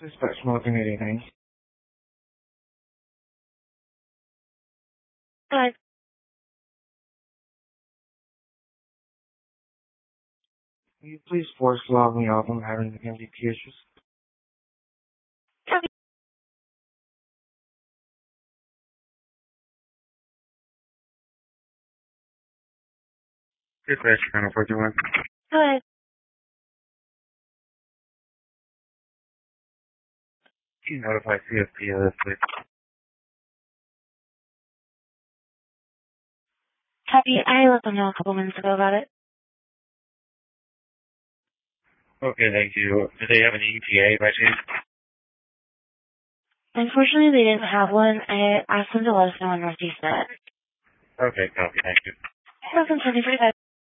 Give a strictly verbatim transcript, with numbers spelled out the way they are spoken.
Suspect smoking anything. Hi. Can you please force log me off? I'm having M V P issues. Copy. Good question, kind of forty-one. Hi. Can you notify C S P of this, please? Copy. I let them know a couple minutes ago about it. Okay, thank you. Do they have an E T A by chance? Unfortunately, they didn't have one. I asked them to let us know on Northeast Net. Okay, copy, thank you. Seven twenty forty-five.